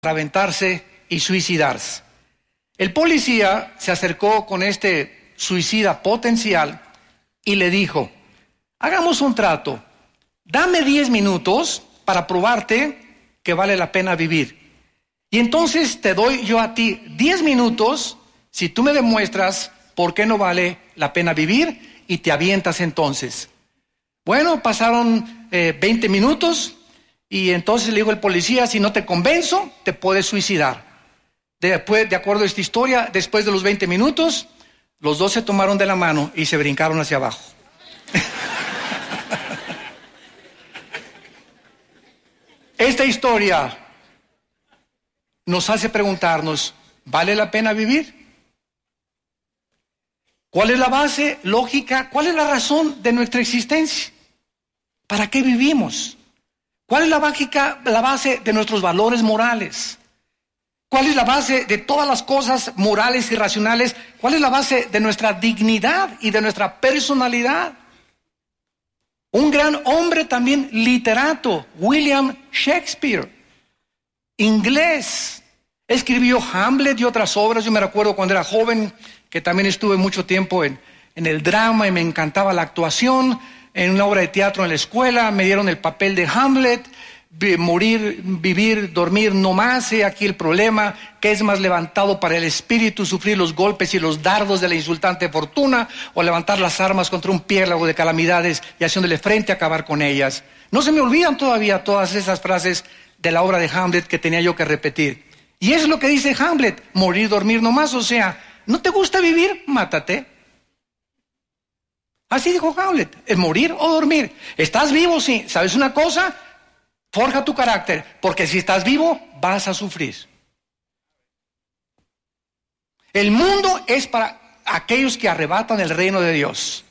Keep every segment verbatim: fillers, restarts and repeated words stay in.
para aventarse y suicidarse. El policía se acercó con este suicida potencial y le dijo: hagamos un trato, dame diez minutos para probarte que vale la pena vivir. Y entonces te doy yo a ti diez minutos si tú me demuestras por qué no vale la pena vivir, y te avientas entonces. Bueno, pasaron eh, veinte minutos y entonces le dijo el policía: si no te convenzo, te puedes suicidar. Después, de acuerdo a esta historia, después de los veinte minutos, los dos se tomaron de la mano y se brincaron hacia abajo. Esta historia nos hace preguntarnos: ¿vale la pena vivir? ¿Cuál es la base lógica? ¿Cuál es la razón de nuestra existencia? ¿Para qué vivimos? ¿Cuál es la, básica, la base de nuestros valores morales? ¿Cuál es la base de todas las cosas morales y racionales? ¿Cuál es la base de nuestra dignidad y de nuestra personalidad? Un gran hombre también literato, William Shakespeare, inglés, escribió Hamlet y otras obras. Yo me recuerdo cuando era joven que también estuve mucho tiempo en, en el drama y me encantaba la actuación. En una obra de teatro en la escuela me dieron el papel de Hamlet. Morir, vivir, dormir, no más. He aquí el problema: que es más levantado para el espíritu sufrir los golpes y los dardos de la insultante fortuna, o levantar las armas contra un piélago de calamidades y haciéndole frente a acabar con ellas. No se me olvidan todavía todas esas frases de la obra de Hamlet que tenía yo que repetir. Y eso es lo que dice Hamlet: morir, dormir, no más. O sea, ¿no te gusta vivir? Mátate. Así dijo Hamlet: es morir o dormir. ¿Estás vivo? Sí. ¿Sabes una cosa? Forja tu carácter, porque si estás vivo, vas a sufrir. El mundo es para aquellos que arrebatan el reino de Dios.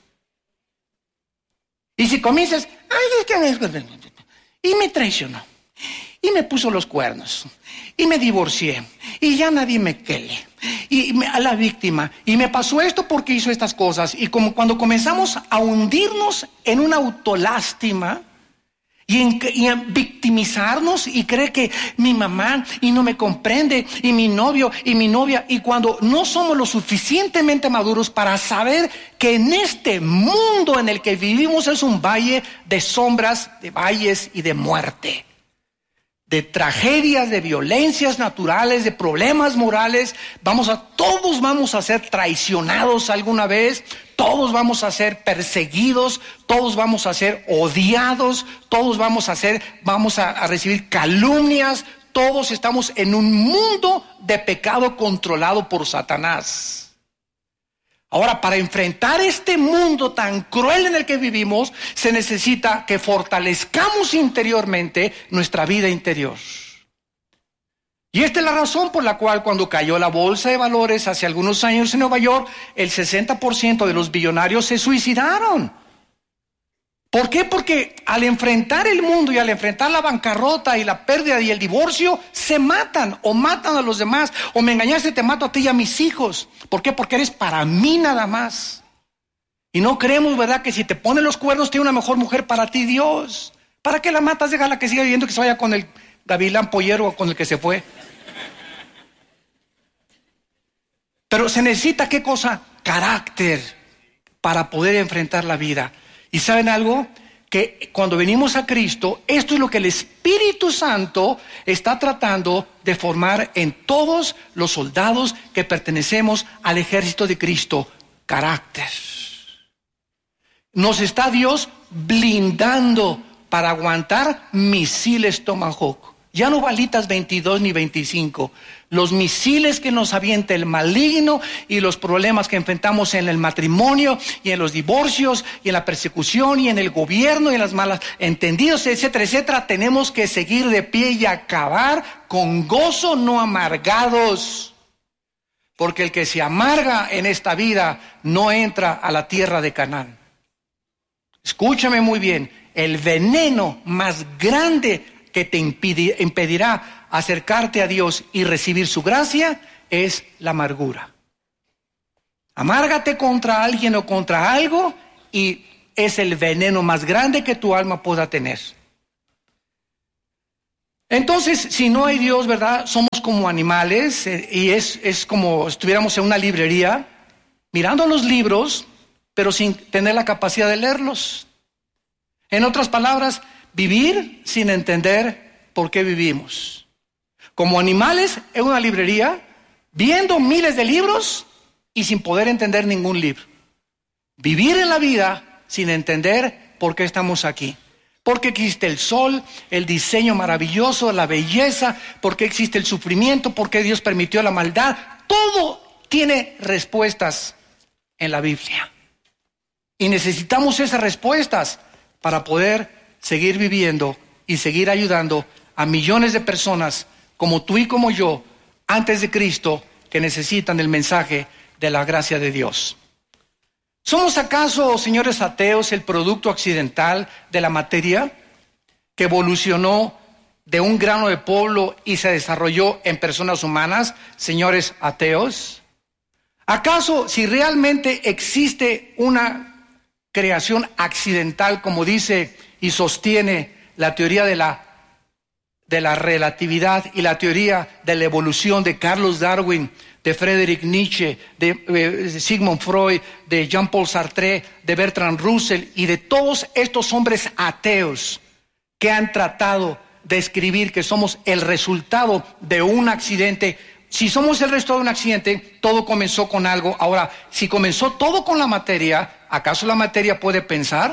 Y si comienzas: ay, es que... y me traicionó, y me puso los cuernos, y me divorcié, y ya nadie me quiere, y me, a la víctima, y me pasó esto porque hizo estas cosas. Y como cuando comenzamos a hundirnos en una autolástima, Y en, y en victimizarnos y creer que mi mamá y no me comprende, y mi novio y mi novia, y cuando no somos lo suficientemente maduros para saber que en este mundo en el que vivimos es un valle de sombras, de valles y de muerte, de tragedias, de violencias naturales, de problemas morales. Vamos a, todos vamos a ser traicionados alguna vez. Todos vamos a ser perseguidos, todos vamos a ser odiados, todos vamos a ser, vamos a, a recibir calumnias. Todos estamos en un mundo de pecado controlado por Satanás. Ahora, para enfrentar este mundo tan cruel en el que vivimos, se necesita que fortalezcamos interiormente nuestra vida interior. Y esta es la razón por la cual cuando cayó la bolsa de valores hace algunos años en Nueva York, el sesenta por ciento de los billonarios se suicidaron. ¿Por qué? Porque al enfrentar el mundo y al enfrentar la bancarrota y la pérdida y el divorcio, se matan o matan a los demás. O me engañaste, te mato a ti y a mis hijos. ¿Por qué? Porque eres para mí nada más. Y no creemos, ¿verdad?, que si te ponen los cuernos tiene una mejor mujer para ti, Dios. ¿Para qué la matas? Déjala que siga viviendo, que se vaya con el gavilán pollero o con el que se fue. Pero se necesita, ¿qué cosa? Carácter para poder enfrentar la vida. ¿Y saben algo? Que cuando venimos a Cristo, esto es lo que el Espíritu Santo está tratando de formar en todos los soldados que pertenecemos al ejército de Cristo. Carácter. Nos está Dios blindando para aguantar misiles Tomahawk. Ya no balitas veintidós ni veinticinco. Los misiles que nos avienta el maligno y los problemas que enfrentamos en el matrimonio y en los divorcios y en la persecución y en el gobierno y en las malas entendidos, etcétera, etcétera. Tenemos que seguir de pie y acabar con gozo, no amargados. Porque el que se amarga en esta vida no entra a la tierra de Canaán. Escúchame muy bien. El veneno más grande que te impedirá acercarte a Dios y recibir su gracia es la amargura. Amárgate contra alguien o contra algo y es el veneno más grande que tu alma pueda tener. Entonces, si no hay Dios, ¿verdad? Somos como animales eh, y es, es como si estuviéramos en una librería mirando los libros, pero sin tener la capacidad de leerlos. En otras palabras, vivir sin entender por qué vivimos. Como animales en una librería, viendo miles de libros y sin poder entender ningún libro. Vivir en la vida sin entender por qué estamos aquí. Porque existe el sol, el diseño maravilloso, la belleza, porque existe el sufrimiento, porque Dios permitió la maldad. Todo tiene respuestas en la Biblia. Y necesitamos esas respuestas para poder seguir viviendo y seguir ayudando a millones de personas como tú y como yo, antes de Cristo, que necesitan el mensaje de la gracia de Dios. ¿Somos acaso, señores ateos, el producto accidental de la materia que evolucionó de un grano de polvo y se desarrolló en personas humanas, señores ateos? ¿Acaso si realmente existe una creación accidental, como dice y sostiene la teoría de la, de la relatividad y la teoría de la evolución de Carlos Darwin, de Friedrich Nietzsche, de eh, Sigmund Freud, de Jean-Paul Sartre, de Bertrand Russell y de todos estos hombres ateos que han tratado de escribir que somos el resultado de un accidente? Si somos el resultado de un accidente, todo comenzó con algo. Ahora, si comenzó todo con la materia, ¿acaso la materia puede pensar?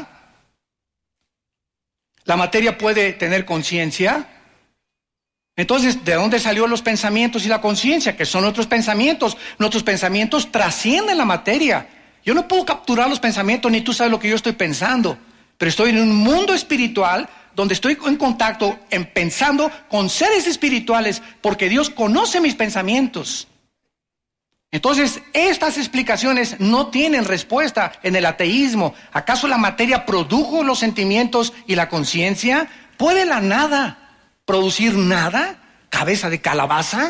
¿La materia puede tener conciencia? Entonces, ¿de dónde salieron los pensamientos y la conciencia? Que son nuestros pensamientos. Nuestros pensamientos trascienden la materia. Yo no puedo capturar los pensamientos, ni tú sabes lo que yo estoy pensando. Pero estoy en un mundo espiritual donde estoy en contacto, en pensando con seres espirituales, porque Dios conoce mis pensamientos. Entonces, estas explicaciones no tienen respuesta en el ateísmo. ¿Acaso la materia produjo los sentimientos y la conciencia? ¿Puede la nada producir nada? ¿Cabeza de calabaza?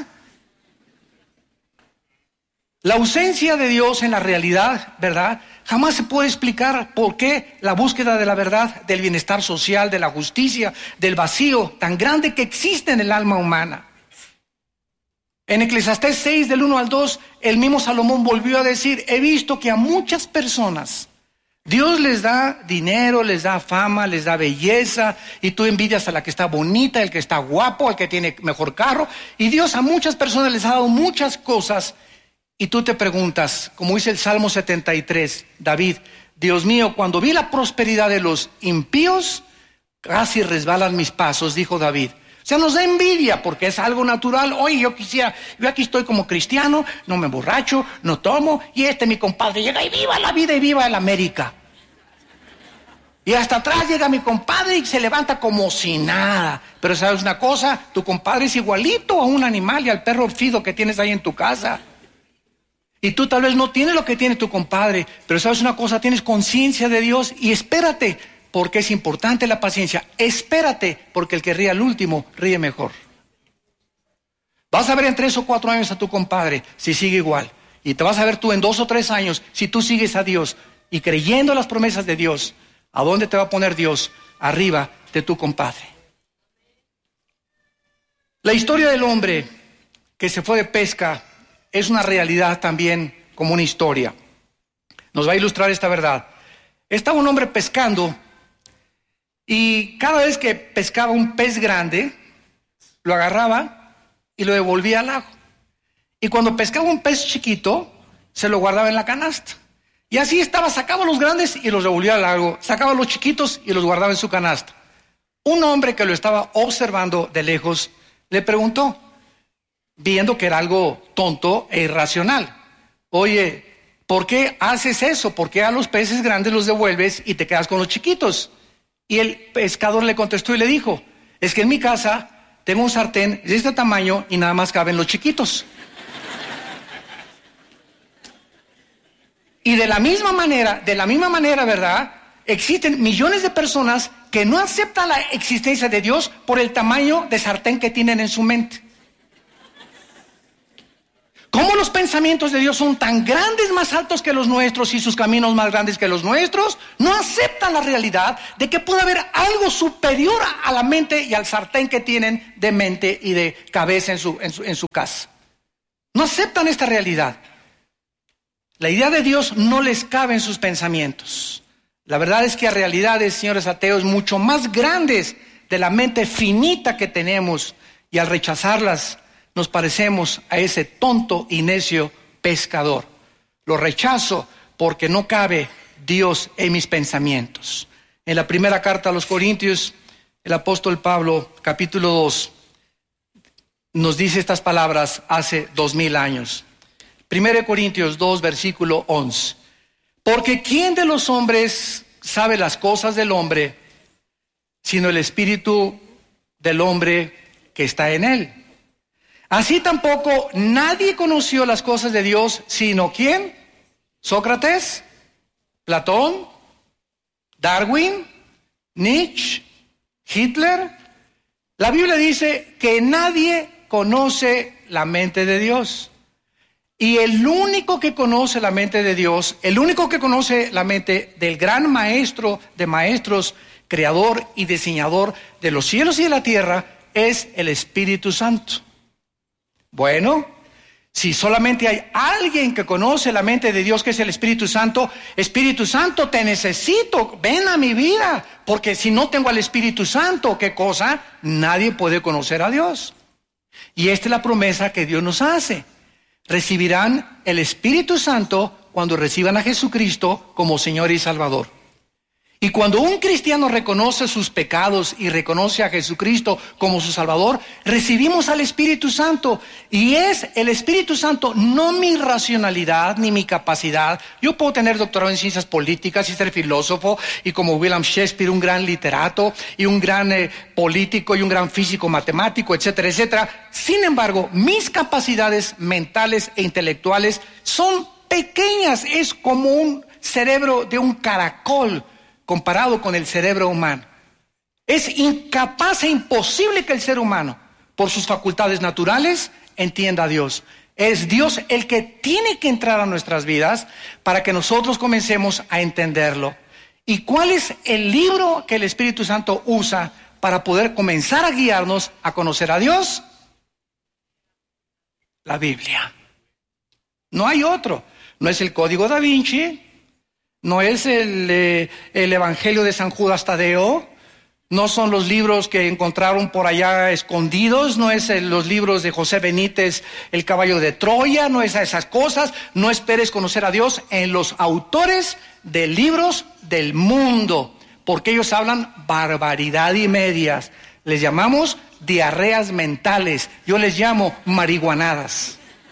La ausencia de Dios en la realidad, ¿verdad? Jamás se puede explicar por qué la búsqueda de la verdad, del bienestar social, de la justicia, del vacío tan grande que existe en el alma humana. En Eclesiastés seis, del uno al dos, el mismo Salomón volvió a decir: he visto que a muchas personas Dios les da dinero, les da fama, les da belleza, y tú envidias a la que está bonita, el que está guapo, el que tiene mejor carro, y Dios a muchas personas les ha dado muchas cosas, y tú te preguntas, como dice el Salmo setenta y tres, David: Dios mío, cuando vi la prosperidad de los impíos, casi resbalan mis pasos, dijo David. O sea, nos da envidia porque es algo natural. Oye, yo quisiera, yo aquí estoy como cristiano, no me emborracho, no tomo, y este mi compadre llega y viva la vida y viva el América. Y hasta atrás llega mi compadre y se levanta como si nada. Pero ¿sabes una cosa? Tu compadre es igualito a un animal y al perro fido que tienes ahí en tu casa. Y tú tal vez no tienes lo que tiene tu compadre, pero ¿sabes una cosa? Tienes conciencia de Dios y espérate, porque es importante la paciencia. Espérate, porque el que ríe al último, ríe mejor. Vas a ver en tres o cuatro años a tu compadre si sigue igual. Y te vas a ver tú en dos o tres años si tú sigues a Dios y creyendo las promesas de Dios. ¿A dónde te va a poner Dios? Arriba de tu compadre. La historia del hombre que se fue de pesca es una realidad también como una historia. Nos va a ilustrar esta verdad. Estaba un hombre pescando y cada vez que pescaba un pez grande, lo agarraba y lo devolvía al lago. Y cuando pescaba un pez chiquito, se lo guardaba en la canasta. Y así estaba, sacaba los grandes y los devolvía al lago, sacaba los chiquitos y los guardaba en su canasta. Un hombre que lo estaba observando de lejos le preguntó, viendo que era algo tonto e irracional: oye, ¿por qué haces eso? ¿Por qué a los peces grandes los devuelves y te quedas con los chiquitos? Y el pescador le contestó y le dijo: es que en mi casa tengo un sartén de este tamaño y nada más caben los chiquitos. Y de la misma manera, de la misma manera, ¿verdad? Existen millones de personas que no aceptan la existencia de Dios por el tamaño de sartén que tienen en su mente. ¿Cómo los pensamientos de Dios son tan grandes, más altos que los nuestros y sus caminos más grandes que los nuestros, no aceptan la realidad de que puede haber algo superior a la mente y al sartén que tienen de mente y de cabeza en su, en su, en su casa. No aceptan esta realidad. La idea de Dios no les cabe en sus pensamientos. La verdad es que hay realidades, señores ateos, mucho más grandes de la mente finita que tenemos, y al rechazarlas nos parecemos a ese tonto y necio pescador. Lo rechazo porque no cabe Dios en mis pensamientos. En la primera carta a los Corintios, el apóstol Pablo, capítulo dos, nos dice estas palabras hace dos mil años. Primera de Corintios dos, versículo once. Porque ¿quién de los hombres sabe las cosas del hombre, sino el espíritu del hombre que está en él? Así tampoco nadie conoció las cosas de Dios, sino ¿quién? Sócrates, Platón, Darwin, Nietzsche, Hitler. La Biblia dice que nadie conoce la mente de Dios. Y el único que conoce la mente de Dios, el único que conoce la mente del gran maestro de maestros, creador y diseñador de los cielos y de la tierra, es el Espíritu Santo. Bueno, si solamente hay alguien que conoce la mente de Dios, que es el Espíritu Santo, Espíritu Santo, te necesito, ven a mi vida, porque si no tengo al Espíritu Santo, ¿qué cosa? Nadie puede conocer a Dios. Y esta es la promesa que Dios nos hace. Recibirán el Espíritu Santo cuando reciban a Jesucristo como Señor y Salvador. Y cuando un cristiano reconoce sus pecados y reconoce a Jesucristo como su Salvador, recibimos al Espíritu Santo. Y es el Espíritu Santo, no mi racionalidad ni mi capacidad. Yo puedo tener doctorado en ciencias políticas y ser filósofo, y como William Shakespeare, un gran literato, y un gran eh, político, y un gran físico matemático, etcétera, etcétera. Sin embargo, mis capacidades mentales e intelectuales son pequeñas. Es como un cerebro de un caracol comparado con el cerebro humano. Es incapaz e imposible que el ser humano, por sus facultades naturales, entienda a Dios. Es Dios el que tiene que entrar a nuestras vidas para que nosotros comencemos a entenderlo. ¿Y cuál es el libro que el Espíritu Santo usa para poder comenzar a guiarnos a conocer a Dios? La Biblia. No hay otro. No es el Código Da Vinci, no es el, eh, el Evangelio de San Judas Tadeo, no son los libros que encontraron por allá escondidos, no es el, los libros de José Benítez, El caballo de Troya, no es a esas cosas. No esperes conocer a Dios en los autores de libros del mundo, porque ellos hablan barbaridad y medias. Les llamamos diarreas mentales, yo les llamo marihuanadas.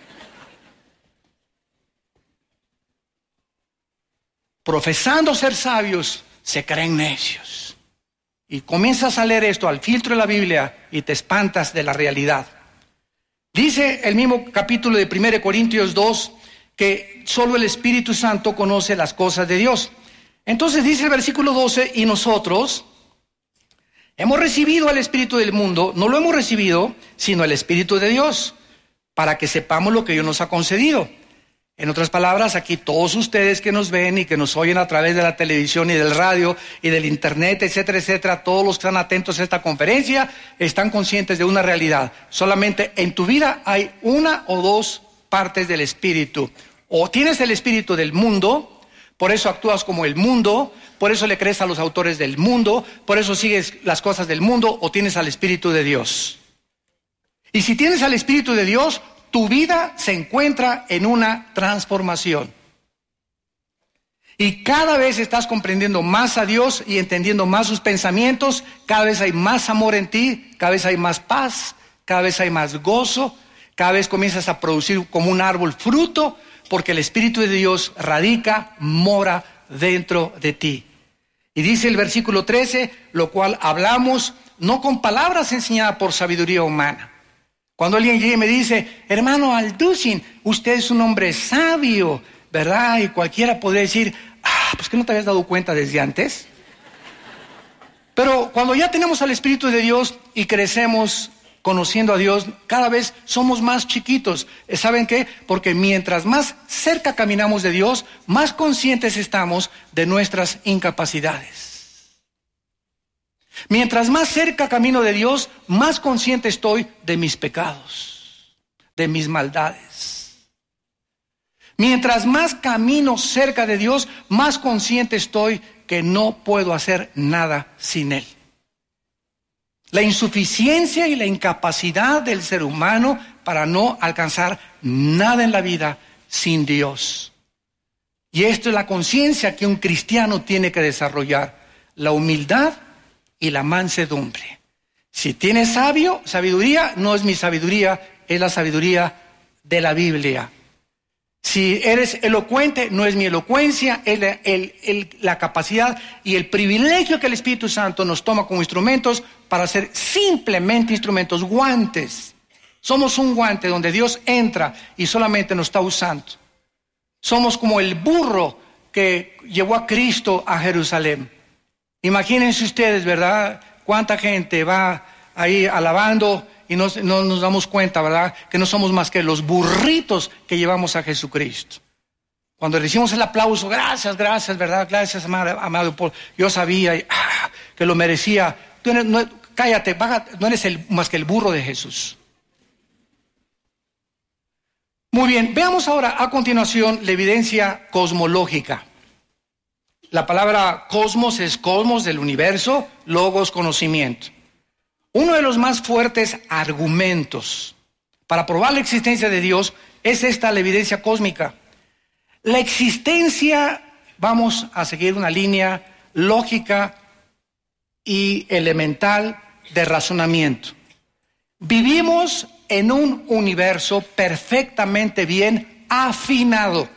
Profesando ser sabios, se creen necios. Y comienzas a leer esto al filtro de la Biblia y te espantas de la realidad. Dice el mismo capítulo de primera de Corintios dos que solo el Espíritu Santo conoce las cosas de Dios. Entonces dice el versículo doce, y nosotros hemos recibido al Espíritu del mundo, no lo hemos recibido, sino el Espíritu de Dios, para que sepamos lo que Dios nos ha concedido. En otras palabras, aquí todos ustedes que nos ven y que nos oyen a través de la televisión y del radio y del internet, etcétera, etcétera, todos los que están atentos a esta conferencia están conscientes de una realidad. Solamente en tu vida hay una o dos partes del Espíritu. O tienes el Espíritu del mundo, por eso actúas como el mundo, por eso le crees a los autores del mundo, por eso sigues las cosas del mundo, o tienes al Espíritu de Dios. Y si tienes al Espíritu de Dios, tu vida se encuentra en una transformación. Y cada vez estás comprendiendo más a Dios y entendiendo más sus pensamientos. Cada vez hay más amor en ti, cada vez hay más paz, cada vez hay más gozo, cada vez comienzas a producir como un árbol fruto, porque el Espíritu de Dios radica, mora dentro de ti. Y dice el versículo trece, lo cual hablamos no con palabras enseñadas por sabiduría humana. Cuando alguien llega y me dice, hermano Alducin, usted es un hombre sabio, ¿verdad? Y cualquiera podría decir, ah, pues que no te habías dado cuenta desde antes. Pero cuando ya tenemos al Espíritu de Dios y crecemos conociendo a Dios, cada vez somos más chiquitos. ¿Saben qué? Porque mientras más cerca caminamos de Dios, más conscientes estamos de nuestras incapacidades. Mientras más cerca camino de Dios, más consciente estoy de mis pecados, de mis maldades. Mientras más camino cerca de Dios, más consciente estoy que no puedo hacer nada sin Él. La insuficiencia y la incapacidad del ser humano para no alcanzar nada en la vida sin Dios. Y esto es la conciencia que un cristiano tiene que desarrollar, la humildad y la mansedumbre. Si tienes sabio, sabiduría, no es mi sabiduría, es la sabiduría de la Biblia. Si eres elocuente, no es mi elocuencia, es el, el, el, la capacidad y el privilegio que el Espíritu Santo nos toma como instrumentos para ser simplemente instrumentos, guantes. Somos un guante donde Dios entra y solamente nos está usando. Somos como el burro que llevó a Cristo a Jerusalén. Imagínense ustedes, ¿verdad? Cuánta gente va ahí alabando y no, no nos damos cuenta, ¿verdad? Que no somos más que los burritos que llevamos a Jesucristo. Cuando recibimos el aplauso, gracias, gracias, ¿verdad? Gracias, amado, amado Paul. Yo sabía ah, que lo merecía. Tú eres, no, cállate, baja, no eres el, más que el burro de Jesús. Muy bien, veamos ahora a continuación la evidencia cosmológica. La palabra cosmos es cosmos del universo, logos, conocimiento. Uno de los más fuertes argumentos para probar la existencia de Dios es esta, la evidencia cósmica. La existencia, vamos a seguir una línea lógica y elemental de razonamiento. Vivimos en un universo perfectamente bien afinado.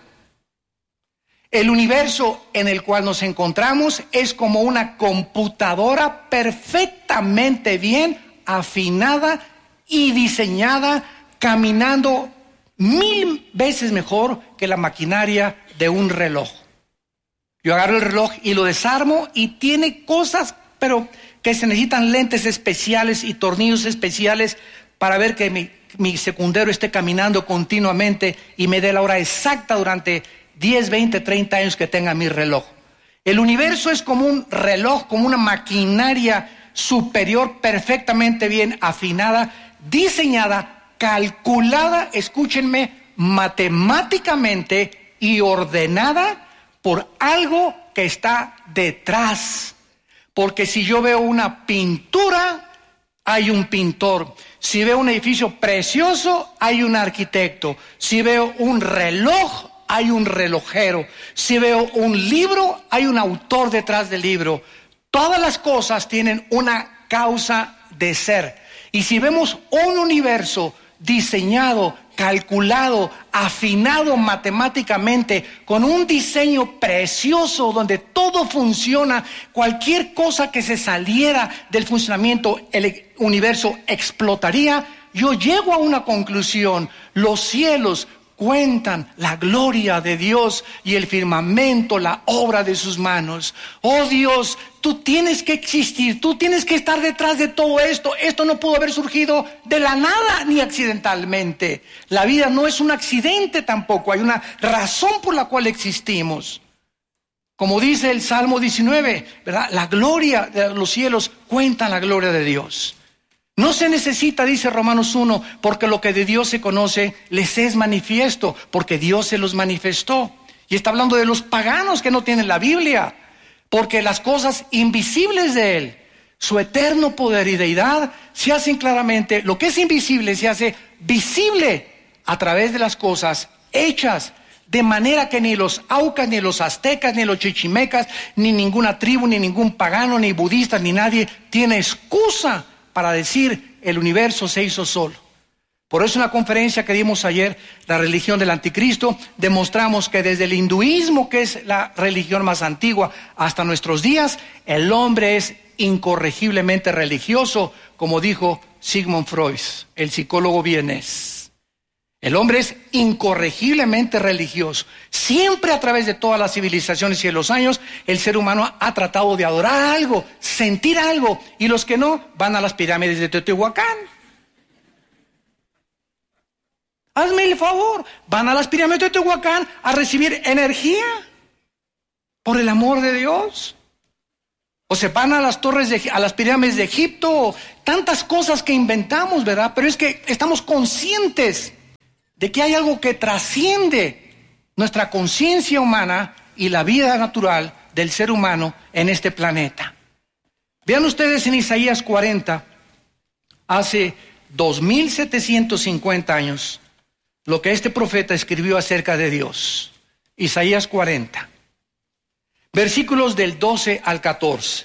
El universo en el cual nos encontramos es como una computadora perfectamente bien afinada y diseñada, caminando mil veces mejor que la maquinaria de un reloj. Yo agarro el reloj y lo desarmo y tiene cosas, pero que se necesitan lentes especiales y tornillos especiales para ver que mi, mi secundero esté caminando continuamente y me dé la hora exacta durante diez, veinte, treinta años que tenga mi reloj. El universo es como un reloj, como una maquinaria superior perfectamente bien afinada, diseñada, calculada, escúchenme, matemáticamente y ordenada por algo que está detrás. Porque si yo veo una pintura, hay un pintor. Si veo un edificio precioso, hay un arquitecto. Si veo un reloj, hay un relojero. Si veo un libro, hay un autor detrás del libro. Todas las cosas tienen una causa de ser. Y si vemos un universo diseñado, calculado, afinado matemáticamente, con un diseño precioso donde todo funciona, cualquier cosa que se saliera del funcionamiento, el universo explotaría, yo llego a una conclusión: los cielos cuentan la gloria de Dios y el firmamento, la obra de sus manos. Oh Dios, tú tienes que existir, tú tienes que estar detrás de todo esto. Esto no pudo haber surgido de la nada ni accidentalmente. La vida no es un accidente tampoco, hay una razón por la cual existimos. Como dice el Salmo diecinueve, ¿verdad? La gloria de los cielos cuentan la gloria de Dios. No se necesita, dice Romanos uno, porque lo que de Dios se conoce les es manifiesto, porque Dios se los manifestó. Y está hablando de los paganos que no tienen la Biblia, porque las cosas invisibles de Él, su eterno poder y deidad, se hacen claramente, lo que es invisible se hace visible a través de las cosas hechas, de manera que ni los aucas, ni los aztecas, ni los chichimecas, ni ninguna tribu, ni ningún pagano, ni budista, ni nadie tiene excusa para decir el universo se hizo solo. Por eso en la conferencia que dimos ayer, la religión del anticristo, demostramos que desde el hinduismo, que es la religión más antigua, hasta nuestros días, el hombre es incorregiblemente religioso, como dijo Sigmund Freud, el psicólogo vienés. El hombre es incorregiblemente religioso. Siempre a través de todas las civilizaciones y de los años, el ser humano ha tratado de adorar algo, sentir algo, y los que no van a las pirámides de Teotihuacán. Hazme el favor. Van a las pirámides de Teotihuacán a recibir energía por el amor de Dios. O se van a las torres, de, a las pirámides de Egipto. Tantas cosas que inventamos, ¿verdad? Pero es que estamos conscientes de que hay algo que trasciende nuestra conciencia humana y la vida natural del ser humano en este planeta. Vean ustedes en Isaías cuarenta, hace dos mil setecientos cincuenta años, lo que este profeta escribió acerca de Dios. Isaías cuarenta, versículos del doce al catorce.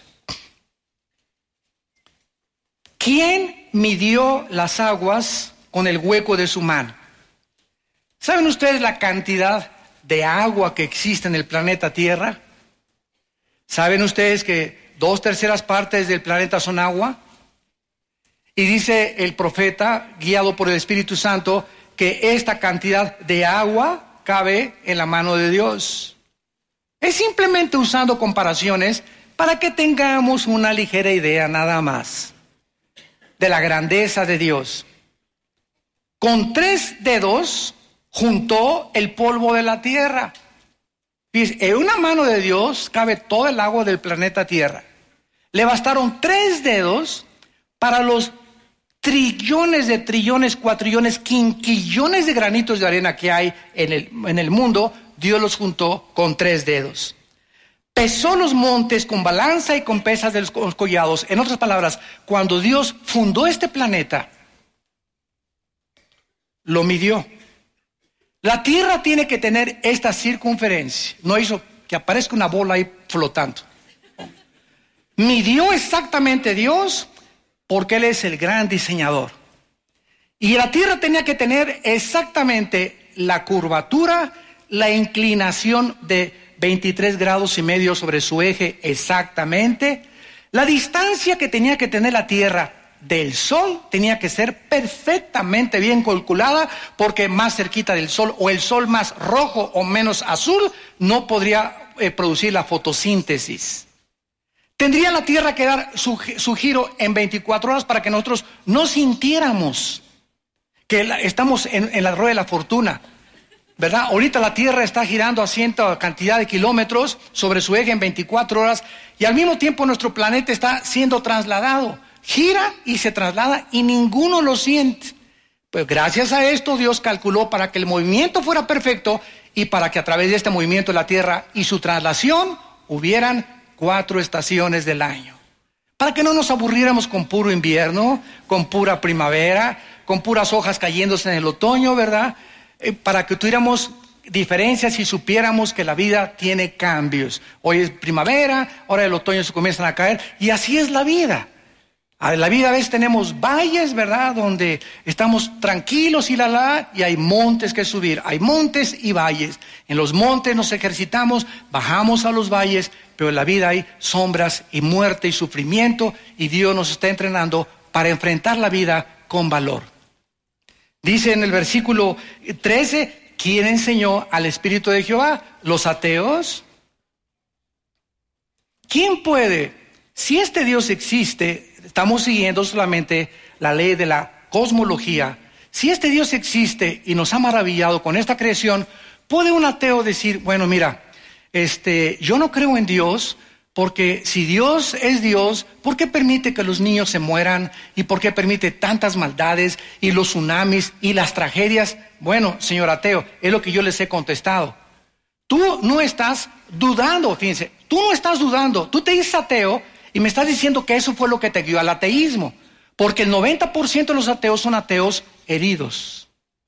¿Quién midió las aguas con el hueco de su mano? ¿Saben ustedes la cantidad de agua que existe en el planeta Tierra? ¿Saben ustedes que dos terceras partes del planeta son agua? Y dice el profeta, guiado por el Espíritu Santo, que esta cantidad de agua cabe en la mano de Dios. Es simplemente usando comparaciones para que tengamos una ligera idea nada más de la grandeza de Dios. Con tres dedos juntó el polvo de la tierra. Fíjense, en una mano de Dios cabe todo el agua del planeta Tierra. Le bastaron tres dedos para los trillones de trillones, cuatrillones, quinquillones de granitos de arena que hay en el, en el mundo. Dios los juntó con tres dedos. Pesó los montes con balanza y con pesas de los collados. En otras palabras, cuando Dios fundó este planeta, lo midió. La Tierra tiene que tener esta circunferencia. No hizo que aparezca una bola ahí flotando. Midió exactamente Dios porque Él es el gran diseñador. Y la Tierra tenía que tener exactamente la curvatura, la inclinación de veintitrés grados y medio sobre su eje exactamente. La distancia que tenía que tener la Tierra del Sol tenía que ser perfectamente bien calculada, porque más cerquita del Sol o el Sol más rojo o menos azul no podría eh, producir la fotosíntesis. Tendría la Tierra que dar su, su giro en veinticuatro horas para que nosotros no sintiéramos que la, estamos en, en la rueda de la fortuna, ¿verdad? Ahorita la Tierra está girando a cierta cantidad de kilómetros sobre su eje en veinticuatro horas y al mismo tiempo nuestro planeta está siendo trasladado. Gira y se traslada y ninguno lo siente. Pues gracias a esto Dios calculó para que el movimiento fuera perfecto y para que a través de este movimiento de la Tierra y su traslación hubieran cuatro estaciones del año. Para que no nos aburriéramos con puro invierno, con pura primavera, con puras hojas cayéndose en el otoño, ¿verdad? Eh, para que tuviéramos diferencias y supiéramos que la vida tiene cambios. Hoy es primavera, ahora el otoño se comienzan a caer y así es la vida. En la vida a veces tenemos valles, ¿verdad? Donde estamos tranquilos y la la, y hay montes que subir. Hay montes y valles. En los montes nos ejercitamos, bajamos a los valles, pero en la vida hay sombras y muerte y sufrimiento, y Dios nos está entrenando para enfrentar la vida con valor. Dice en el versículo trece, ¿quién enseñó al Espíritu de Jehová? ¿Los ateos? ¿Quién puede? Si este Dios existe, estamos siguiendo solamente la ley de la cosmología. Si este Dios existe y nos ha maravillado con esta creación, ¿puede un ateo decir, bueno, mira, este, yo no creo en Dios, porque si Dios es Dios, ¿por qué permite que los niños se mueran? ¿Y por qué permite tantas maldades y los tsunamis y las tragedias? Bueno, señor ateo, es lo que yo les he contestado. Tú no estás dudando, fíjense, tú no estás dudando, tú te dices ateo y me estás diciendo que eso fue lo que te guió al ateísmo, porque el noventa por ciento de los ateos son ateos heridos,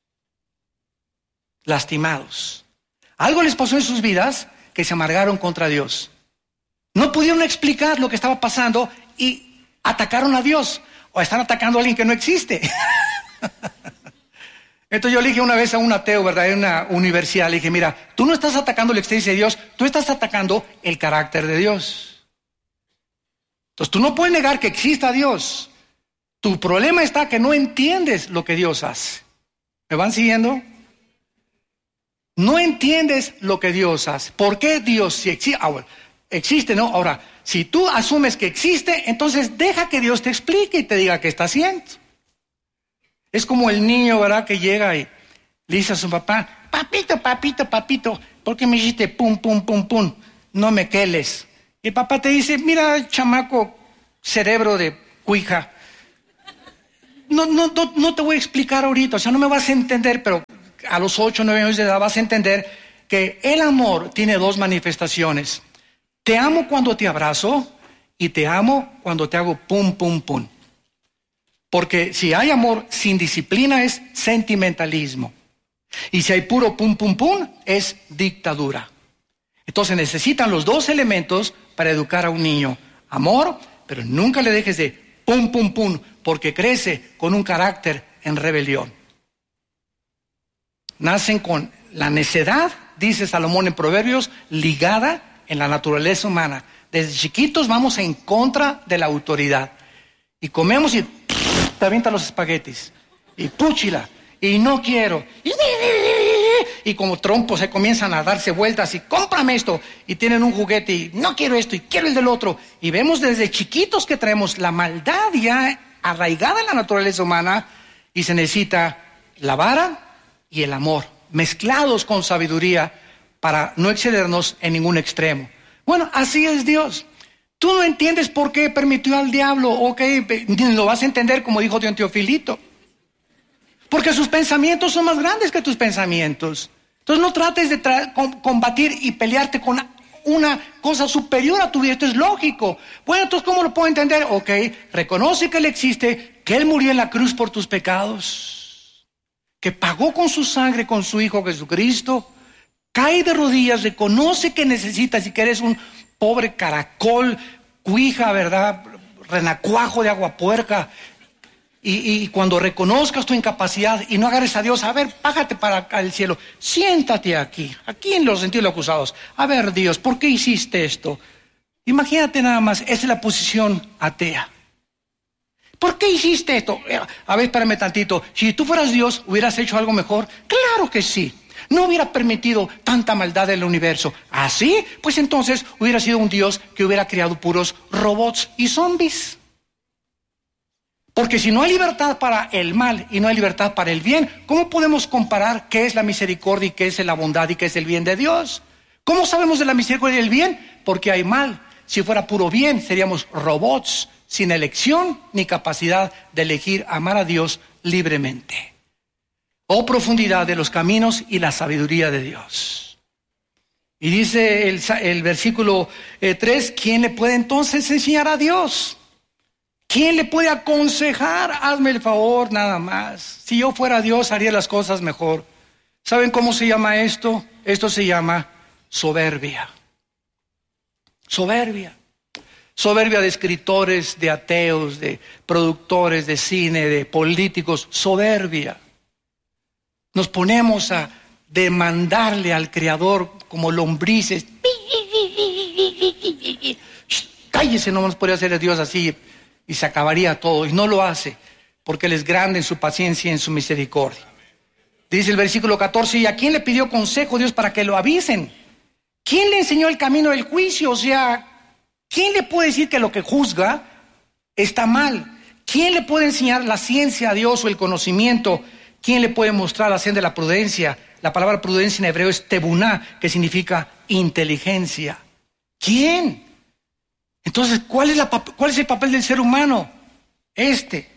lastimados. Algo les pasó en sus vidas que se amargaron contra Dios. No pudieron explicar lo que estaba pasando y atacaron a Dios, o están atacando a alguien que no existe. Entonces yo le dije una vez a un ateo, ¿verdad? En una universidad, le dije, mira, tú no estás atacando la existencia de Dios, tú estás atacando el carácter de Dios. Entonces tú no puedes negar que exista Dios. Tu problema está que no entiendes lo que Dios hace. ¿Me van siguiendo? No entiendes lo que Dios hace. ¿Por qué Dios si existe? Ah, bueno, existe, ¿no? Ahora, si tú asumes que existe, entonces deja que Dios te explique y te diga qué está haciendo. Es como el niño, ¿verdad? Que llega y Le dice a su papá, papito, papito, papito, ¿por qué me hiciste pum, pum, pum, pum? No me queles. Y el papá te dice, mira, chamaco, cerebro de cuija, no, no, no, no te voy a explicar ahorita, o sea, no me vas a entender, pero a los ocho, nueve años de edad vas a entender que el amor tiene dos manifestaciones. Te amo cuando te abrazo y te amo cuando te hago pum, pum, pum. Porque si hay amor sin disciplina es sentimentalismo. Y si hay puro pum, pum, pum, es dictadura. Entonces necesitan los dos elementos para educar a un niño. Amor, pero nunca le dejes de pum, pum, pum, porque crece con un carácter en rebelión. Nacen con la necedad, dice Salomón en Proverbios, ligada en la naturaleza humana. Desde chiquitos vamos en contra de la autoridad. Y comemos y te avientan los espaguetis. Y púchila. Y no quiero. Y como trompos se comienzan a darse vueltas y cómprame esto. Y tienen un juguete y no quiero esto y quiero el del otro. Y vemos desde chiquitos que traemos la maldad ya arraigada en la naturaleza humana. Y se necesita la vara y el amor, mezclados con sabiduría para no excedernos en ningún extremo. Bueno, así es Dios. Tú no entiendes por qué permitió al diablo, ok, lo vas a entender como dijo Don Teofilito. Porque sus pensamientos son más grandes que tus pensamientos. Entonces no trates de tra- combatir y pelearte con una cosa superior a tu vida. Esto es lógico. Bueno, entonces ¿cómo lo puedo entender? Ok, reconoce que Él existe, que Él murió en la cruz por tus pecados, que pagó con su sangre, con su Hijo Jesucristo. Cae de rodillas, reconoce que necesitas y que eres un pobre caracol, cuija, ¿verdad? Renacuajo de agua puerca. Y, y cuando reconozcas tu incapacidad y no agarres a Dios, a ver, págate para acá al cielo. Siéntate aquí, aquí en los sentidos acusados. A ver, Dios, ¿por qué hiciste esto? Imagínate nada más, esa es la posición atea. ¿Por qué hiciste esto? A ver, espérame tantito. Si tú fueras Dios, ¿hubieras hecho algo mejor? Claro que sí. No hubiera permitido tanta maldad en el universo. ¿Así? Pues entonces hubiera sido un Dios que hubiera creado puros robots y zombies. Porque si no hay libertad para el mal y no hay libertad para el bien, ¿cómo podemos comparar qué es la misericordia y qué es la bondad y qué es el bien de Dios? ¿Cómo sabemos de la misericordia y el bien? Porque hay mal. Si fuera puro bien, seríamos robots sin elección ni capacidad de elegir amar a Dios libremente. Oh profundidad de los caminos y la sabiduría de Dios. Y dice el, el versículo eh, tres, ¿quién le puede entonces enseñar a Dios? ¿Quién le puede aconsejar? Hazme el favor nada más. Si yo fuera Dios, haría las cosas mejor. ¿Saben cómo se llama esto? Esto se llama soberbia. Soberbia. Soberbia de escritores, de ateos, de productores de cine, de políticos. Soberbia. Nos ponemos a demandarle al Creador como lombrices. Cállese, no nos podría hacer a Dios así y se acabaría todo. Y no lo hace porque Él es grande en su paciencia y en su misericordia. Dice el versículo catorce, ¿y a quién le pidió consejo Dios para que lo avisen? ¿Quién le enseñó el camino del juicio? O sea, ¿quién le puede decir que lo que juzga está mal? ¿Quién le puede enseñar la ciencia a Dios o el conocimiento? ¿Quién le puede mostrar la senda de la prudencia? La palabra prudencia en hebreo es tebuná, que significa inteligencia. ¿Quién? Entonces, ¿cuál es, la, ¿cuál es el papel del ser humano? Este.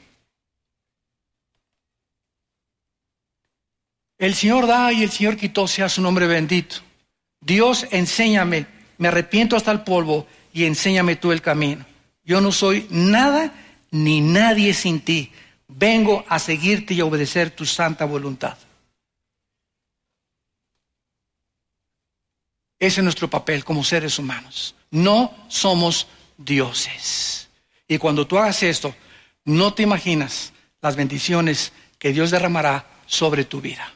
El Señor da y el Señor quitó, sea su nombre bendito. Dios, enséñame, me arrepiento hasta el polvo y enséñame tú el camino. Yo no soy nada ni nadie sin ti. Vengo a seguirte y a obedecer tu santa voluntad. Ese es nuestro papel como seres humanos. No somos dioses. Y cuando tú hagas esto, no te imaginas las bendiciones que Dios derramará sobre tu vida.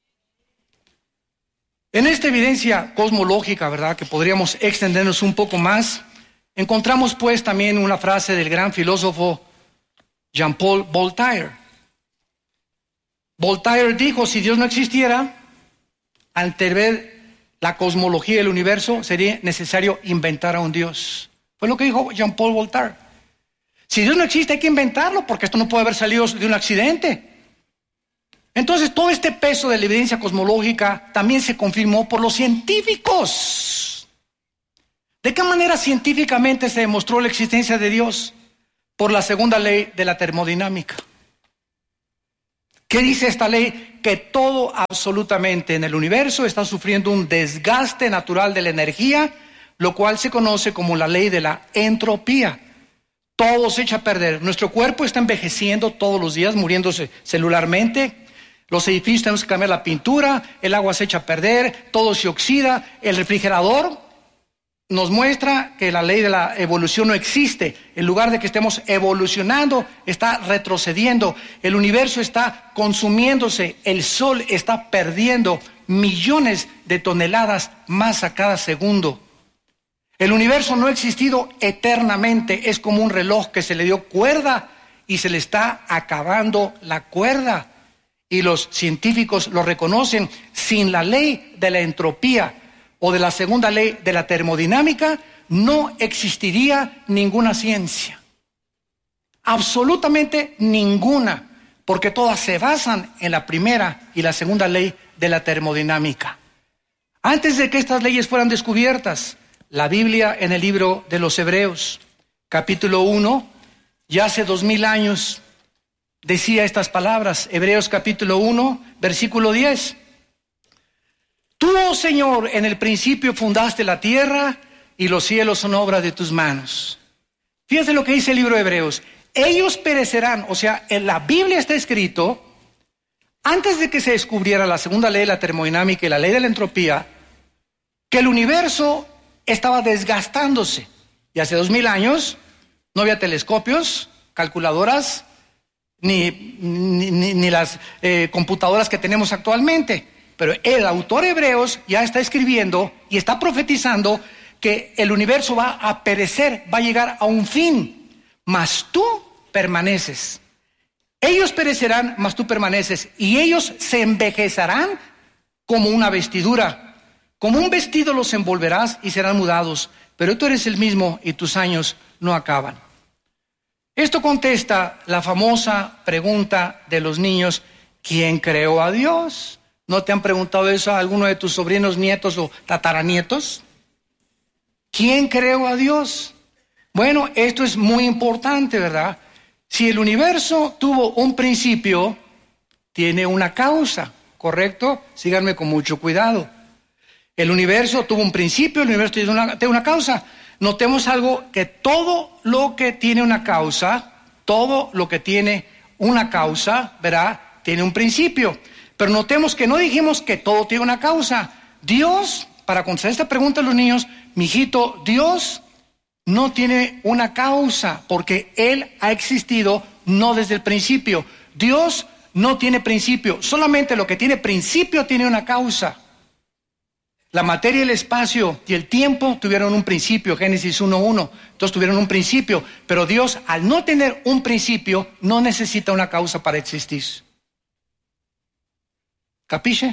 En esta evidencia cosmológica, ¿verdad?, que podríamos extendernos un poco más, encontramos pues también una frase del gran filósofo Jean-Paul Voltaire. Voltaire dijo, si Dios no existiera, ante ver la cosmología del universo, sería necesario inventar a un Dios. Fue lo que dijo Jean-Paul Voltaire. Si Dios no existe, hay que inventarlo, porque esto no puede haber salido de un accidente. Entonces, todo este peso de la evidencia cosmológica también se confirmó por los científicos. ¿De qué manera científicamente se demostró la existencia de Dios? Por la segunda ley de la termodinámica. ¿Qué dice esta ley? Que todo absolutamente en el universo está sufriendo un desgaste natural de la energía, lo cual se conoce como la ley de la entropía. Todo se echa a perder. Nuestro cuerpo está envejeciendo todos los días, muriéndose celularmente. Los edificios tenemos que cambiar la pintura, el agua se echa a perder, todo se oxida. El refrigerador nos muestra que la ley de la evolución no existe. En lugar de que estemos evolucionando, está retrocediendo. El universo está consumiéndose. El sol está perdiendo millones de toneladas más a cada segundo. El universo no ha existido eternamente. Es como un reloj que se le dio cuerda y se le está acabando la cuerda. Y los científicos lo reconocen. Sin la ley de la entropía o de la segunda ley de la termodinámica, no existiría ninguna ciencia. Absolutamente ninguna, porque todas se basan en la primera y la segunda ley de la termodinámica. Antes de que estas leyes fueran descubiertas, la Biblia en el libro de los Hebreos, capítulo uno, ya hace dos mil años, decía estas palabras. Hebreos capítulo uno, versículo diez. Tú, oh Señor, en el principio fundaste la tierra y los cielos son obra de tus manos. Fíjense lo que dice el libro de Hebreos. Ellos perecerán, o sea, en la Biblia está escrito, antes de que se descubriera la segunda ley de la termodinámica y la ley de la entropía, que el universo estaba desgastándose. Y hace dos mil años no había telescopios, calculadoras, ni, ni, ni, ni las eh, computadoras que tenemos actualmente. Pero el autor Hebreos ya está escribiendo y está profetizando que el universo va a perecer, va a llegar a un fin, mas tú permaneces. Ellos perecerán, mas tú permaneces, y ellos se envejecerán como una vestidura. Como un vestido los envolverás y serán mudados, pero tú eres el mismo y tus años no acaban. Esto contesta la famosa pregunta de los niños: ¿quién creó a Dios? ¿No te han preguntado eso a alguno de tus sobrinos, nietos o tataranietos? ¿Quién creó a Dios? Bueno, esto es muy importante, ¿verdad? Si el universo tuvo un principio, tiene una causa, ¿correcto? Síganme con mucho cuidado. El universo tuvo un principio, el universo tiene una, tiene una causa. Notemos algo, que todo lo que tiene una causa, todo lo que tiene una causa, ¿verdad? Tiene un principio. Pero notemos que no dijimos que todo tiene una causa. Dios, para contestar esta pregunta a los niños, mijito, Dios no tiene una causa, porque Él ha existido no desde el principio. Dios no tiene principio, solamente lo que tiene principio tiene una causa. La materia, el espacio y el tiempo tuvieron un principio, Génesis uno uno, entonces tuvieron un principio, pero Dios, al no tener un principio, no necesita una causa para existir. ¿Capiche?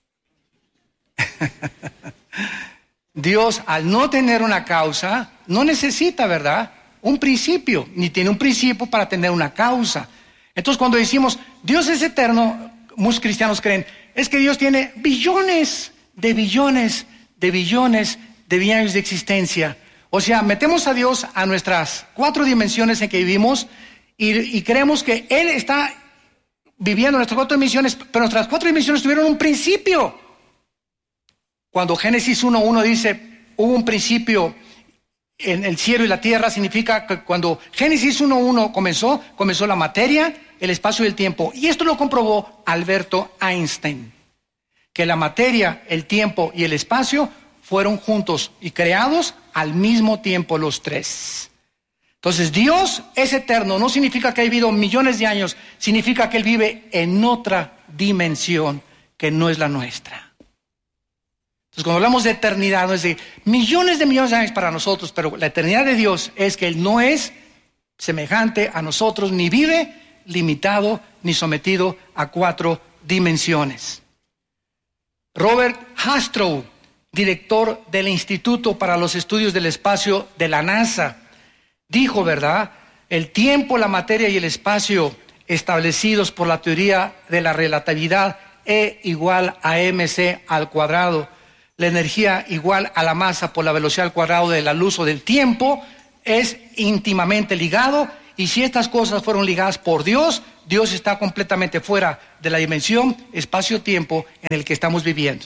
Dios, al no tener una causa, no necesita, ¿verdad?, un principio, ni tiene un principio para tener una causa. Entonces, cuando decimos Dios es eterno, muchos cristianos creen, es que Dios tiene billones de billones de billones de billones de existencia. O sea, metemos a Dios a nuestras cuatro dimensiones en que vivimos y, y creemos que Él está viviendo nuestras cuatro dimensiones, pero nuestras cuatro dimensiones tuvieron un principio. Cuando Génesis uno uno dice, hubo un principio en el cielo y la tierra, significa que cuando Génesis uno uno comenzó, comenzó la materia, el espacio y el tiempo. Y esto lo comprobó Alberto Einstein, que la materia, el tiempo y el espacio fueron juntos y creados al mismo tiempo los tres. Entonces, Dios es eterno, no significa que ha vivido millones de años, significa que Él vive en otra dimensión que no es la nuestra. Entonces, cuando hablamos de eternidad, no es de millones de millones de años para nosotros, pero la eternidad de Dios es que Él no es semejante a nosotros, ni vive limitado, ni sometido a cuatro dimensiones. Robert Hastrow, director del Instituto para los Estudios del Espacio de la NASA, dijo, ¿verdad? El tiempo, la materia y el espacio establecidos por la teoría de la relatividad, E igual a mc al cuadrado, la energía igual a la masa por la velocidad al cuadrado de la luz o del tiempo, es íntimamente ligado. Y si estas cosas fueron ligadas por Dios, Dios está completamente fuera de la dimensión espacio-tiempo en el que estamos viviendo.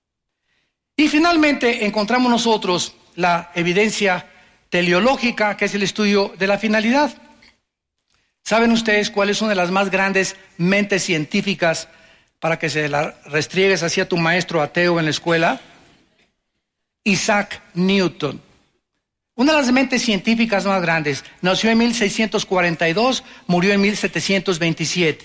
Y finalmente encontramos nosotros la evidencia teleológica, que es el estudio de la finalidad. ¿Saben ustedes cuál es una de las más grandes mentes científicas para que se la restriegues hacia tu maestro ateo en la escuela? Isaac Newton. Una de las mentes científicas más grandes. Nació en mil seiscientos cuarenta y dos, murió en mil setecientos veintisiete.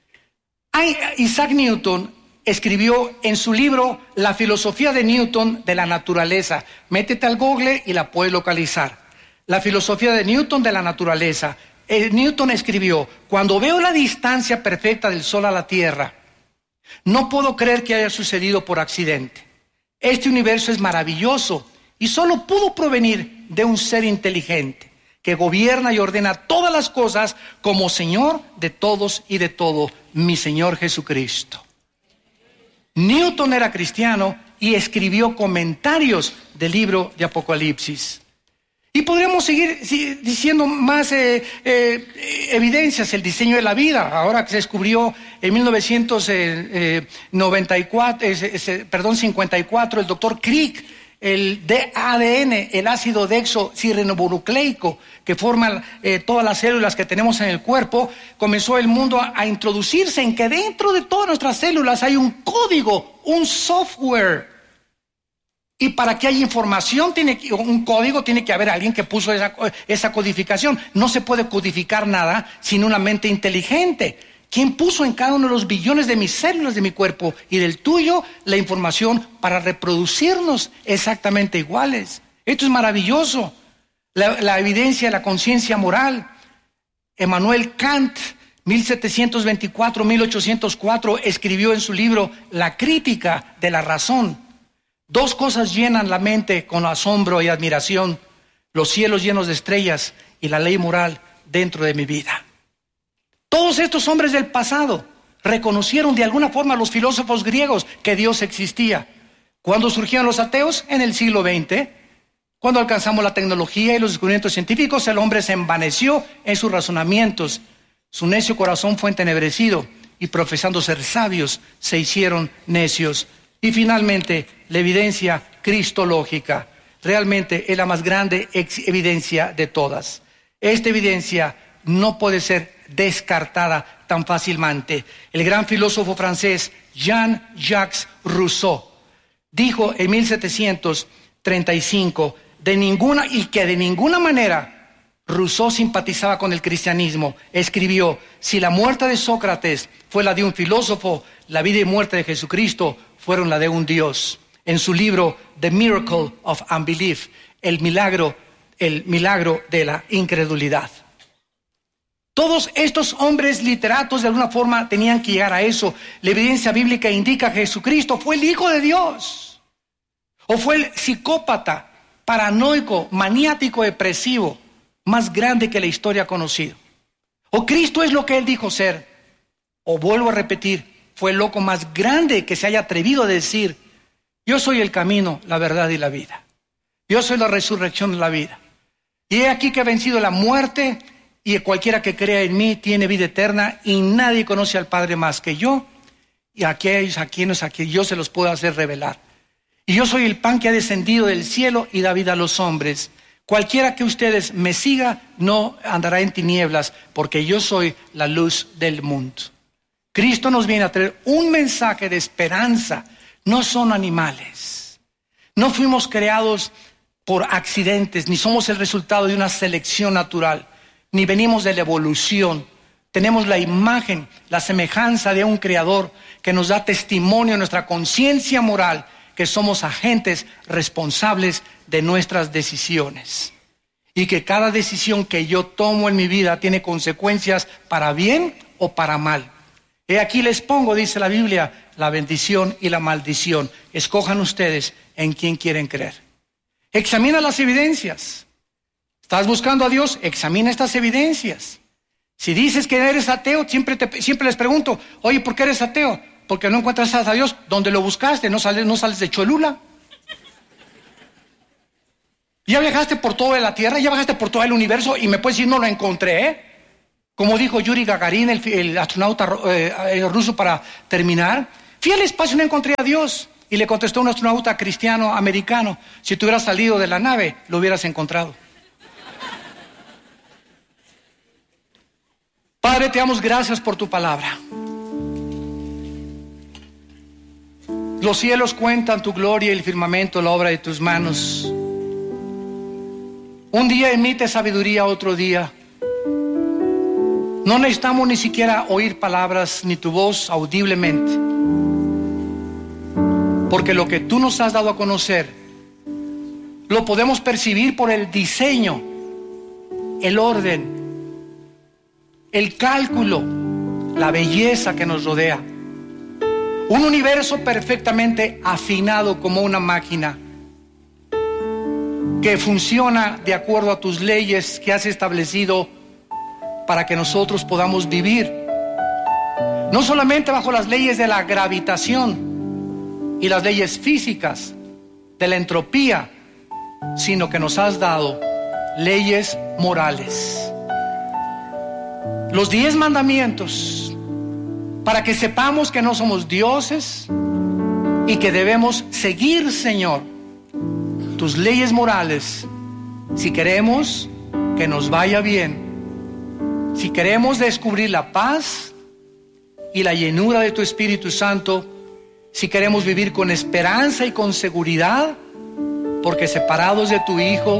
Isaac Newton escribió en su libro La filosofía de Newton de la naturaleza. Métete al Google y la puedes localizar. La filosofía de Newton de la naturaleza. Eh, Newton escribió: cuando veo la distancia perfecta del Sol a la Tierra, no puedo creer que haya sucedido por accidente. Este universo es maravilloso y solo pudo provenir de un ser inteligente que gobierna y ordena todas las cosas como Señor de todos y de todo, mi Señor Jesucristo. Newton era cristiano y escribió comentarios del libro de Apocalipsis. Y podríamos seguir diciendo más eh, eh, evidencias, el diseño de la vida. Ahora que se descubrió en mil novecientos noventa y cuatro, eh, eh, perdón, cincuenta y cuatro, el doctor Crick, el A D N, el ácido desoxirribonucleico que forma eh, todas las células que tenemos en el cuerpo, comenzó el mundo a, a introducirse en que dentro de todas nuestras células hay un código, un software. Y para que haya información, tiene que, un código, tiene que haber alguien que puso esa, esa codificación. No se puede codificar nada sin una mente inteligente. ¿Quién puso en cada uno de los billones de mis células de mi cuerpo y del tuyo la información para reproducirnos exactamente iguales? Esto es maravilloso. La, la evidencia de la conciencia moral. Emmanuel Kant, mil setecientos veinticuatro a mil ochocientos cuatro, escribió en su libro La crítica de la razón. Dos cosas llenan la mente con asombro y admiración: los cielos llenos de estrellas y la ley moral dentro de mi vida. Todos estos hombres del pasado reconocieron de alguna forma a los filósofos griegos que Dios existía. ¿Cuándo surgieron los ateos? En el siglo veinte. Cuando alcanzamos la tecnología y los descubrimientos científicos, el hombre se envaneció en sus razonamientos. Su necio corazón fue entenebrecido y, profesando ser sabios, se hicieron necios. Y finalmente, la evidencia cristológica realmente es la más grande evidencia de todas. Esta evidencia no puede ser descartada tan fácilmente. El gran filósofo francés Jean-Jacques Rousseau dijo en mil setecientos treinta y cinco de ninguna, y que de ninguna manera Rousseau simpatizaba con el cristianismo. Escribió: si la muerte de Sócrates fue la de un filósofo, la vida y muerte de Jesucristo fueron la de un Dios. En su libro The Miracle of Unbelief, el milagro, el milagro de la incredulidad. Todos estos hombres literatos de alguna forma tenían que llegar a eso. La evidencia bíblica indica que Jesucristo fue el Hijo de Dios, o fue el psicópata, paranoico, maniático, depresivo más grande que la historia ha conocido. O Cristo es lo que Él dijo ser. O vuelvo a repetir, fue el loco más grande que se haya atrevido a decir: yo soy el camino, la verdad y la vida. Yo soy la resurrección de la vida. Y he aquí que he vencido la muerte, y cualquiera que crea en mí tiene vida eterna, y nadie conoce al Padre más que yo, y a aquellos a quienes a quienes yo se los puedo hacer revelar. Y yo soy el pan que ha descendido del cielo y da vida a los hombres. Cualquiera que ustedes me siga no andará en tinieblas, porque yo soy la luz del mundo. Cristo nos viene a traer un mensaje de esperanza. No son animales. No fuimos creados por accidentes, ni somos el resultado de una selección natural, ni venimos de la evolución. Tenemos la imagen, la semejanza de un creador que nos da testimonio en nuestra conciencia moral que somos agentes responsables de nuestras decisiones. Y que cada decisión que yo tomo en mi vida tiene consecuencias para bien o para mal. He aquí les pongo, dice la Biblia, la bendición y la maldición. Escojan ustedes en quién quieren creer. Examina las evidencias. ¿Estás buscando a Dios? Examina estas evidencias. Si dices que eres ateo, siempre, te, siempre les pregunto, oye, ¿por qué eres ateo? Porque no encuentras a Dios. ¿Dónde lo buscaste? ¿No sales, no sales de Cholula? Ya viajaste por toda la Tierra, ya viajaste por todo el universo y me puedes decir, no lo encontré, ¿eh? Como dijo Yuri Gagarin, el, el astronauta eh, ruso, para terminar, fui al espacio y no encontré a Dios. Y le contestó un astronauta cristiano americano, si tú hubieras salido de la nave, lo hubieras encontrado. Padre, te damos gracias por tu palabra. Los cielos cuentan tu gloria y el firmamento la obra de tus manos. Un día emite sabiduría, otro día. No necesitamos ni siquiera oír palabras ni tu voz audiblemente. Porque lo que tú nos has dado a conocer, lo podemos percibir por el diseño, el orden, el cálculo, la belleza que nos rodea. Un universo perfectamente afinado como una máquina que funciona de acuerdo a tus leyes que has establecido para que nosotros podamos vivir. No solamente bajo las leyes de la gravitación y las leyes físicas de la entropía, sino que nos has dado leyes morales. Los diez mandamientos, para que sepamos que no somos dioses y que debemos seguir, Señor, tus leyes morales, si queremos que nos vaya bien, si queremos descubrir la paz y la llenura de tu Espíritu Santo, si queremos vivir con esperanza y con seguridad, porque separados de tu Hijo,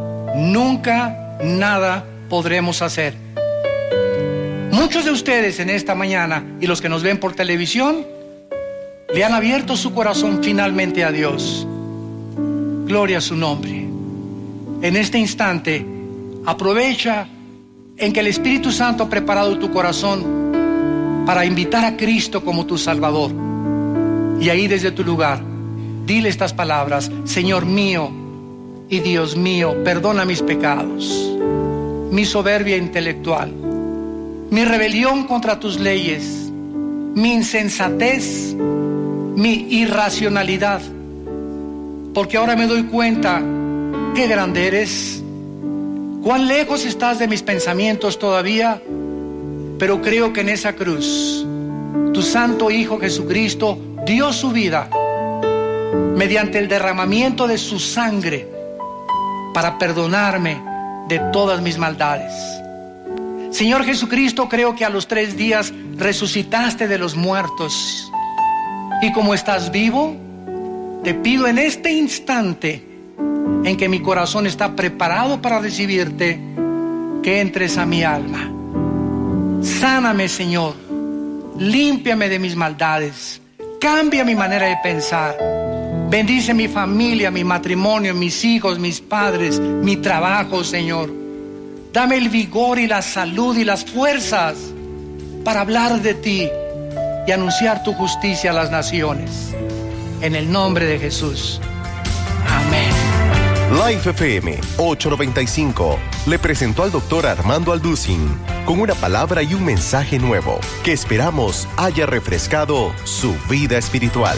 nunca nada podremos hacer. Muchos de ustedes en esta mañana y los que nos ven por televisión le han abierto su corazón finalmente a Dios. Gloria a su nombre. En este instante, aprovecha en que el Espíritu Santo ha preparado tu corazón para invitar a Cristo como tu Salvador. Y ahí desde tu lugar, dile estas palabras: Señor mío y Dios mío, perdona mis pecados, mi soberbia intelectual, mi rebelión contra tus leyes, mi insensatez, mi irracionalidad, porque ahora me doy cuenta qué grande eres, cuán lejos estás de mis pensamientos todavía, pero creo que en esa cruz tu santo Hijo Jesucristo dio su vida mediante el derramamiento de su sangre para perdonarme de todas mis maldades. Señor Jesucristo, creo que a los tres días resucitaste de los muertos. Y como estás vivo, te pido en este instante en que mi corazón está preparado para recibirte, que entres a mi alma. Sáname, Señor. Límpiame de mis maldades. Cambia mi manera de pensar. Bendice mi familia, mi matrimonio, mis hijos, mis padres, mi trabajo, Señor. Dame el vigor y la salud y las fuerzas para hablar de ti y anunciar tu justicia a las naciones. En el nombre de Jesús. Amén. Life F M ochocientos noventa y cinco le presentó al doctor Armando Alducin con una palabra y un mensaje nuevo que esperamos haya refrescado su vida espiritual.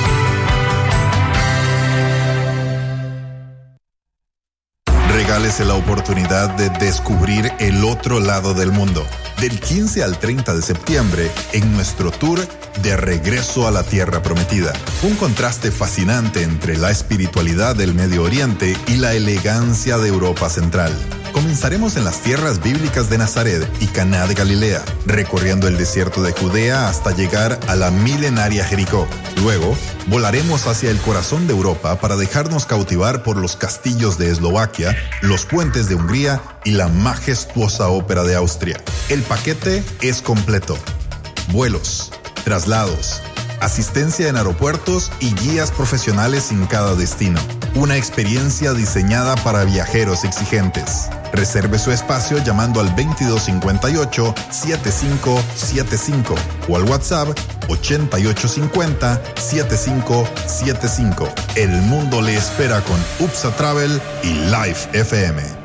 Regálese la oportunidad de descubrir el otro lado del mundo. Del quince al treinta de septiembre, en nuestro tour de Regreso a la Tierra Prometida. Un contraste fascinante entre la espiritualidad del Medio Oriente y la elegancia de Europa Central. Comenzaremos en las tierras bíblicas de Nazaret y Caná de Galilea, recorriendo el desierto de Judea hasta llegar a la milenaria Jericó. Luego, volaremos hacia el corazón de Europa para dejarnos cautivar por los castillos de Eslovaquia, los puentes de Hungría y la majestuosa ópera de Austria. El paquete es completo. Vuelos, traslados, asistencia en aeropuertos y guías profesionales en cada destino. Una experiencia diseñada para viajeros exigentes. Reserve su espacio llamando al veintidós cincuenta y ocho, setenta y cinco setenta y cinco o al WhatsApp ochenta y ocho cincuenta, setenta y cinco setenta y cinco. El mundo le espera con U P S A Travel y Life F M.